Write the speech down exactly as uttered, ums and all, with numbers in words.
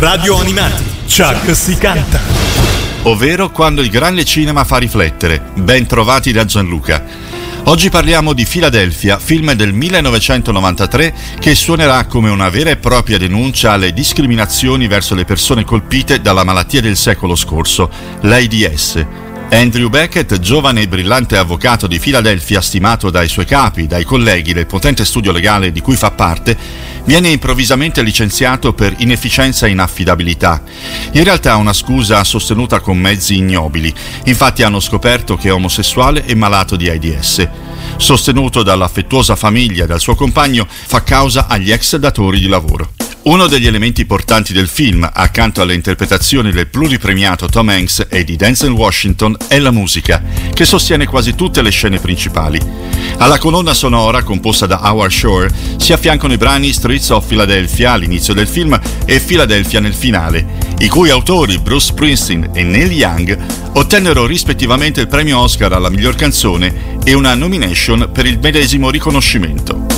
Radio Animati, Chuck si canta. Ovvero Quando il grande cinema fa riflettere. Ben trovati da Gianluca. Oggi parliamo di Philadelphia, film del millenovecentonovantatré che suonerà come una vera e propria denuncia alle discriminazioni verso le persone colpite dalla malattia del secolo scorso, l'AIDS. Andrew Beckett, giovane e brillante avvocato di Philadelphia, stimato dai suoi capi, dai colleghi del potente studio legale di cui fa parte, viene improvvisamente licenziato per inefficienza e inaffidabilità. In realtà una scusa sostenuta con mezzi ignobili. Infatti hanno scoperto che è omosessuale e malato di AIDS. Sostenuto dall'affettuosa famiglia e dal suo compagno, fa causa agli ex datori di lavoro. Uno degli elementi portanti del film, accanto alle interpretazioni del pluripremiato Tom Hanks e di Denzel Washington, è la musica, che sostiene quasi tutte le scene principali. Alla colonna sonora, composta da Howard Shore, si affiancano i brani Streets of Philadelphia all'inizio del film e Philadelphia nel finale, i cui autori, Bruce Springsteen e Neil Young, ottennero rispettivamente il premio Oscar alla miglior canzone e una nomination per il medesimo riconoscimento.